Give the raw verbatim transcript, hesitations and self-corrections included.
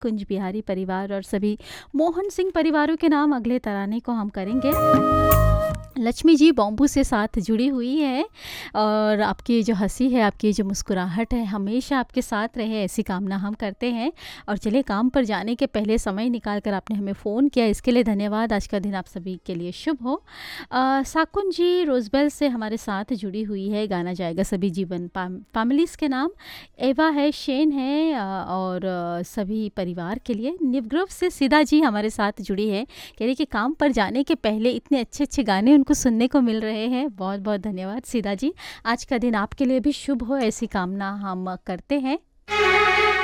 कुंज बिहारी परिवार और सभी मोहन सिंह परिवारों के नाम अगले तराने को हम करेंगे। लक्ष्मी जी बॉम्बू से साथ जुड़ी हुई है और आपकी जो हंसी है, आपकी जो मुस्कुराहट है, हमेशा आपके साथ रहे, ऐसी कामना हम करते हैं। और चलिए, काम पर जाने के पहले समय निकाल कर आपने हमें फ़ोन किया, इसके लिए धन्यवाद। आज का दिन आप सभी के लिए शुभ हो। अ, साकुन जी रोजबेल से हमारे साथ जुड़ी हुई है। गाना जाएगा सभी जीवन फैमिलीज़ के नाम। एवा है, शेन है अ, और अ, सभी परिवार के लिए। निवग्रव से सीधा जी हमारे साथ जुड़ी है, कह रही कि काम पर जाने के पहले इतने अच्छे अच्छे गाने उनको सुनने को मिल रहे हैं। बहुत बहुत धन्यवाद सीधा जी। आज का दिन आपके लिए भी शुभ हो, ऐसी कामना हम करते हैं।